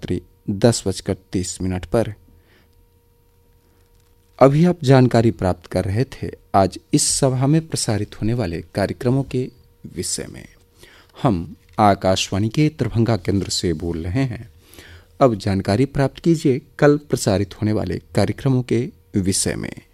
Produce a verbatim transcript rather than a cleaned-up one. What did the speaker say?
रात्रि दस बजकर तीस मिनट पर। अभी आप जानकारी प्राप्त कर रहे थे आज इस सभा में प्रसारित होने वाले कार्यक्रमों के विषय में। हम आकाशवाणी के दरभंगा केंद्र से बोल रहे हैं। अब जानकारी प्राप्त कीजिए कल प्रसारित होने वाले कार्यक्रमों के विषय में।